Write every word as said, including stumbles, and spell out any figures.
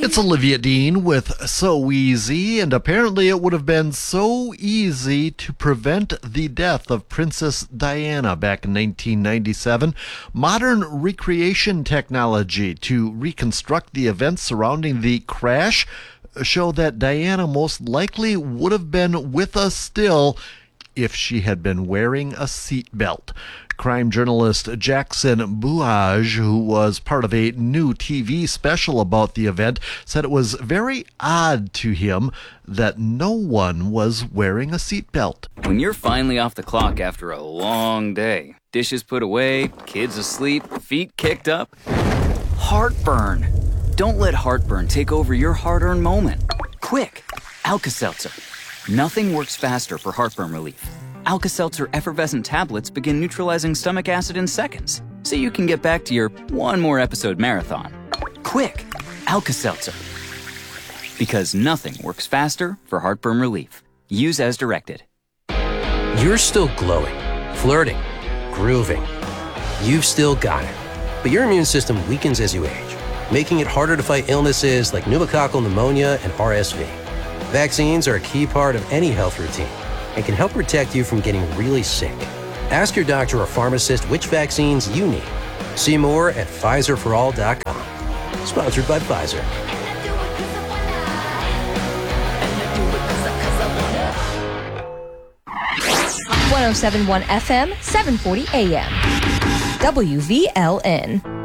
It's Olivia Dean with So Easy, and apparently it would have been so easy to prevent the death of Princess Diana back in nineteen ninety-seven. Modern recreation technology to reconstruct the events surrounding the crash show that Diana most likely would have been with us still if she had been wearing a seatbelt. Crime journalist Jackson Buage, who was part of a new T V special about the event, said it was very odd to him that no one was wearing a seatbelt. When you're finally off the clock after a long day, dishes put away, kids asleep, feet kicked up, heartburn. Don't let heartburn take over your hard-earned moment. Quick, Alka-Seltzer. Nothing works faster for heartburn relief. Alka-Seltzer effervescent tablets begin neutralizing stomach acid in seconds, so you can get back to your one more episode marathon. Quick, Alka-Seltzer. Because nothing works faster for heartburn relief. Use as directed. You're still glowing, flirting, grooving. You've still got it. But your immune system weakens as you age, making it harder to fight illnesses like pneumococcal pneumonia and R S V. Vaccines are a key part of any health routine and can help protect you from getting really sick. Ask your doctor or pharmacist which vaccines you need. See more at Pfizer for all dot com. Sponsored by Pfizer. one oh seven point one F M, seven forty A M. W V L N.